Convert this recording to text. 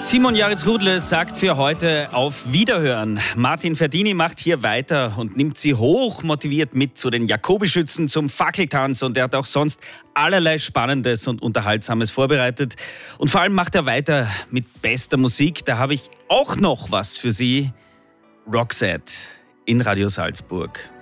Simon Jaritz-Rudle sagt für heute auf Wiederhören. Martin Ferdini macht hier weiter und nimmt sie hoch motiviert mit zu den Jacobi-Schützen zum Fackeltanz, und er hat auch sonst allerlei Spannendes und Unterhaltsames vorbereitet. Und vor allem macht er weiter mit bester Musik. Da habe ich auch noch was für Sie. Roxette in Radio Salzburg.